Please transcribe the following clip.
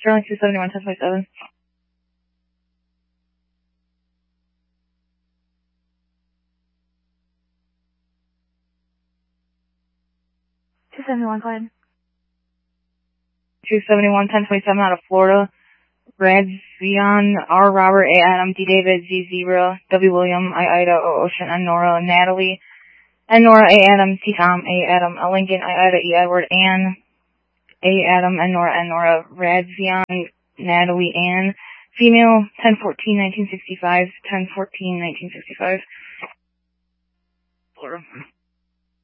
Sterling 271, 1027. 271, go ahead. 271, 1027 out of Florida. Brad Zion, R. Robert, A. Adam, D. David, Z. Zebra, W. William, I. Ida, O. Ocean, N. Nora, Natalie, N. Nora, A. Adam, T. Tom, A. Adam, L. Lincoln, I. Ida, E. Edward, Ann, A. Adam, N. Nora, Brad Zion, Natalie, Ann, female, 10/14/1965, 10/14/1965. Florida.